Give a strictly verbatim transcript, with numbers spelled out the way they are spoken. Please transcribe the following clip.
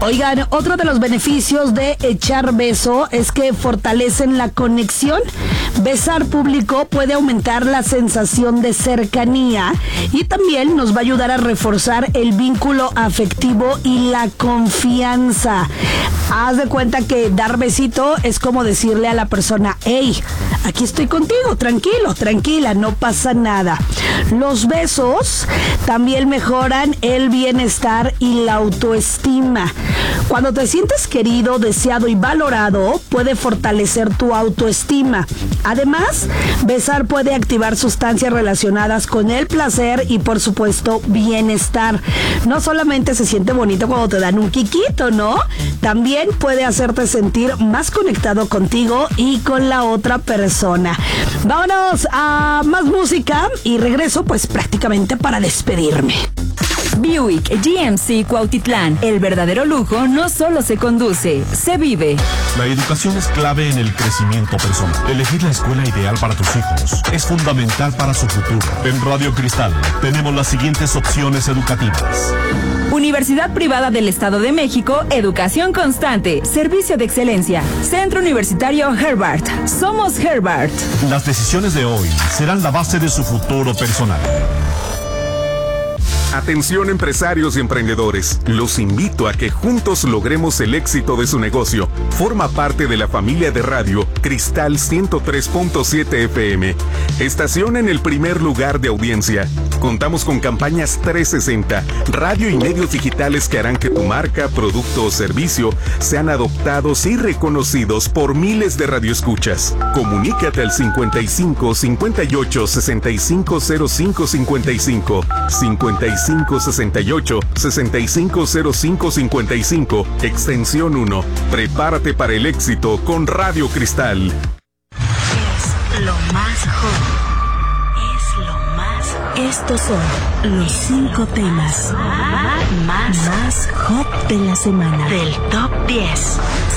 Oigan, otro de los beneficios de echar beso es que fortalecen la conexión. Besar público puede aumentar la sensación de cercanía y también nos va a ayudar a reforzar el vínculo afectivo y la confianza. Haz de cuenta que dar besito es como decirle a la persona, hey, aquí estoy contigo, tranquilo, tranquila, no pasa nada. Los besos también mejoran el bienestar y la autoestima. Cuando te sientes querido, deseado y valorado, puede fortalecer tu autoestima. Además, besar puede activar sustancias relacionadas con el placer y, por supuesto, bienestar. No solamente se siente bonito cuando te dan un quiquito, ¿no? También puede hacerte sentir más conectado contigo y con la otra persona. Vámonos a más música y regreso pues prácticamente para despedirme. Buick G M C Cuautitlán. El verdadero lujo no solo se conduce, se vive. La educación es clave en el crecimiento personal. Elegir la escuela ideal para tus hijos es fundamental para su futuro. En Radio Cristal tenemos las siguientes opciones educativas. Universidad Privada del Estado de México, Educación Constante, Servicio de Excelencia, Centro Universitario Herbart. Somos Herbart. Las decisiones de hoy serán la base de su futuro personal. Atención empresarios y emprendedores, los invito a que juntos logremos el éxito de su negocio. Forma parte de la familia de radio Cristal ciento tres punto siete F M, estación en el primer lugar de audiencia. Contamos con campañas trescientos sesenta, radio y medios digitales que harán que tu marca, producto o servicio sean adoptados y reconocidos por miles de radioescuchas. Comunícate al cincuenta y cinco, cincuenta y ocho, sesenta y cinco cero cinco cincuenta y cinco, cincuenta y cinco sesenta y ocho, sesenta y cinco cero cinco cincuenta y cinco, extensión uno. Prepárate para el éxito con Radio Cristal. Es lo más hot. Es lo más hot. Estos son los cinco temas más, más hot de la semana. Del top diez.